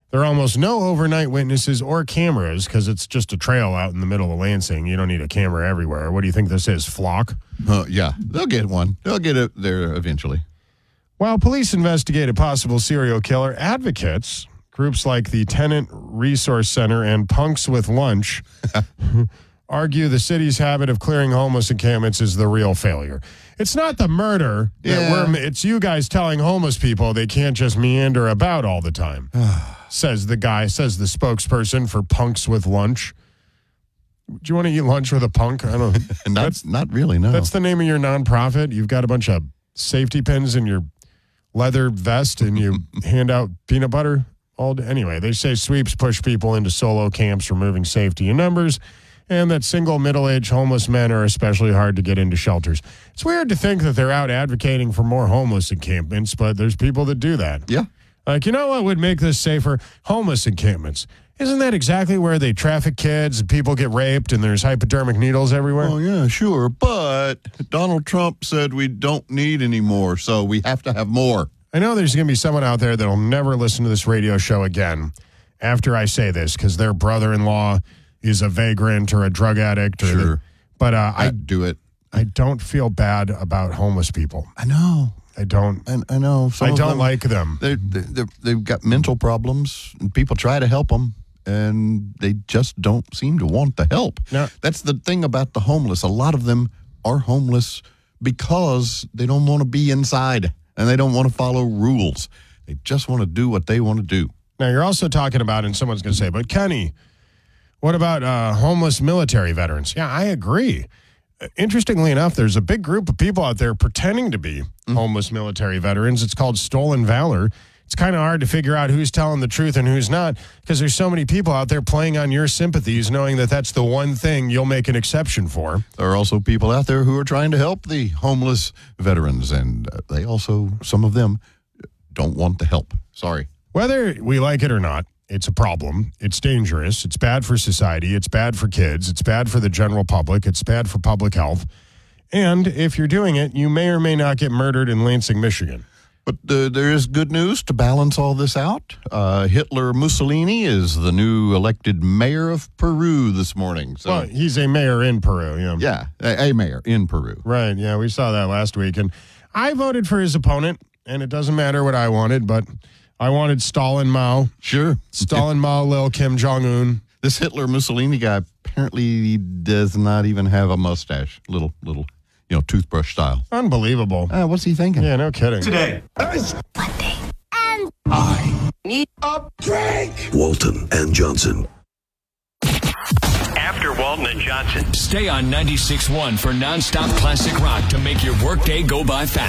There are almost no overnight witnesses or cameras because it's just a trail out in the middle of Lansing. You don't need a camera everywhere. What do you think this is, Flock? Yeah, they'll get one. They'll get it there eventually. While police investigate a possible serial killer, advocates, groups like the Tenant Resource Center and Punks with Lunch, argue the city's habit of clearing homeless encampments is the real failure. It's not the murder. It's you guys telling homeless people they can't just meander about all the time. Says the spokesperson for Punks with Lunch. Do you want to eat lunch with a punk? I don't. Not really. No. That's the name of your nonprofit. You've got a bunch of safety pins in your leather vest, and you hand out peanut butter all day. Anyway, they say sweeps push people into solo camps, removing safety in numbers, and that single middle-aged homeless men are especially hard to get into shelters. It's weird to think that they're out advocating for more homeless encampments, but there's people that do that. Yeah. Like, you know what would make this safer? Homeless encampments. Isn't that exactly where they traffic kids and people get raped and there's hypodermic needles everywhere? Oh, yeah, sure. But Donald Trump said we don't need any more, so we have to have more. I know there's going to be someone out there that will never listen to this radio show again after I say this because their brother-in-law is a vagrant or a drug addict. Sure. But I'd do it. I don't feel bad about homeless people. I know. I don't. I know. I don't like them. They've got mental problems, and people try to help them, and they just don't seem to want the help. No. That's the thing about the homeless. A lot of them are homeless because they don't want to be inside, and they don't want to follow rules. They just want to do what they want to do. Now, you're also talking about, and someone's going to say, but Kenny, what about homeless military veterans? Yeah, I agree. Interestingly enough, there's a big group of people out there pretending to be homeless military veterans. It's called Stolen Valor. It's kind of hard to figure out who's telling the truth and who's not because there's so many people out there playing on your sympathies, knowing that that's the one thing you'll make an exception for. There are also people out there who are trying to help the homeless veterans, and they also, some of them, don't want the help. Sorry. Whether we like it or not, it's a problem. It's dangerous. It's bad for society. It's bad for kids. It's bad for the general public. It's bad for public health. And if you're doing it, you may or may not get murdered in Lansing, Michigan. But there is good news to balance all this out. Hitler Mussolini is the new elected mayor of Peru this morning. So, well, he's a mayor in Peru. Yeah, a mayor in Peru. Right, yeah, we saw that last week. And I voted for his opponent, and it doesn't matter what I wanted, but I wanted Stalin Mao. Sure. Stalin Mao, Lil Kim Jong-un. This Hitler Mussolini guy apparently does not even have a mustache. Little, toothbrush style. Unbelievable. What's he thinking? Yeah, no kidding. Today is Monday, and I need a drink. Walton and Johnson. After Walton and Johnson. Stay on 96.1 for nonstop classic rock to make your workday go by fast.